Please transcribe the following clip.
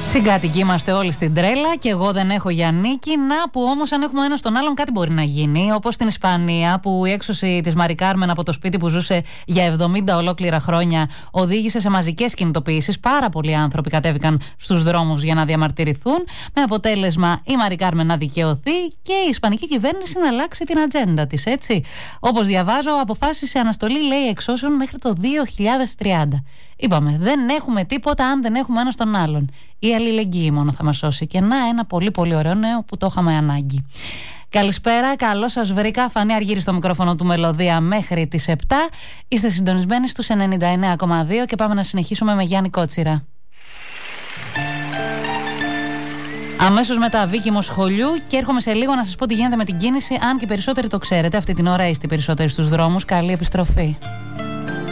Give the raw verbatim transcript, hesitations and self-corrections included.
Συγκάτοικοι είμαστε όλοι στην τρέλα και εγώ δεν έχω για νίκη. Να που όμως αν έχουμε ένα στον άλλον κάτι μπορεί να γίνει. Όπως στην Ισπανία που η έξωση της Μαρι Κάρμεν από το σπίτι που ζούσε για εβδομήντα ολόκληρα χρόνια οδήγησε σε μαζικές κινητοποιήσεις. Πάρα πολλοί άνθρωποι κατέβηκαν στους δρόμους για να διαμαρτυρηθούν. Με αποτέλεσμα η Μαρι Κάρμεν να δικαιωθεί και η Ισπανική κυβέρνηση να αλλάξει την ατζέντα της, έτσι. Όπως διαβάζω, αποφάσισε αναστολή, λέει, εξώσεων μέχρι το δύο χιλιάδες τριάντα. Είπαμε, δεν έχουμε τίποτα αν δεν έχουμε ένα στον άλλον. Η αλληλεγγύη μόνο θα μας σώσει. Και να, ένα πολύ πολύ ωραίο νέο που το είχαμε ανάγκη. Καλησπέρα, καλώς σας βρήκα. Φανή Αργύρη στο μικρόφωνο του Μελωδία μέχρι τις επτά. Είστε συντονισμένοι στους ενενήντα εννέα κόμμα δύο και πάμε να συνεχίσουμε με Γιάννη Κότσιρα. Αμέσως μετά Βίκυμο σχολείου και έρχομαι σε λίγο να σας πω τι γίνεται με την κίνηση. Αν και περισσότεροι το ξέρετε, αυτή την ώρα είστε περισσότεροι στους δρόμους. Καλή επιστροφή.